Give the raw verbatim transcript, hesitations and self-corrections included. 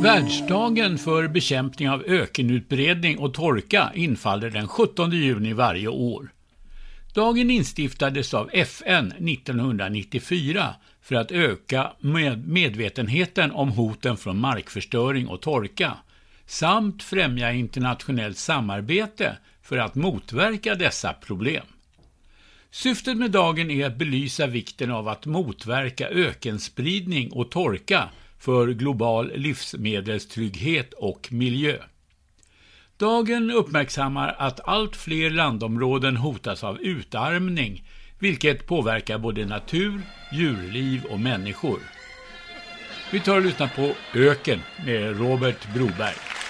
Världsdagen för bekämpning av ökenutbredning och torka infaller den sjuttonde juni varje år. Dagen instiftades av F N nittonhundranittiofyra för att öka med medvetenheten om hoten från markförstöring och torka samt främja internationellt samarbete för att motverka dessa problem. Syftet med dagen är att belysa vikten av att motverka ökenspridning och torka för global livsmedelstrygghet och miljö. Dagen uppmärksammar att allt fler landområden hotas av utarmning, vilket påverkar både natur, djurliv och människor. Vi tar och lyssnar på Öken med Robert Broberg.